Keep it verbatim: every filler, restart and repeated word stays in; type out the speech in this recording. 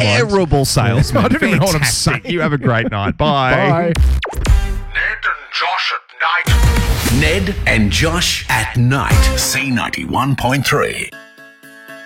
terrible salesman. I don't even know what I'm Fantastic. saying. You have a great night. Bye. Bye. Ned and Josh at night. Ned and Josh at night. C ninety-one point three.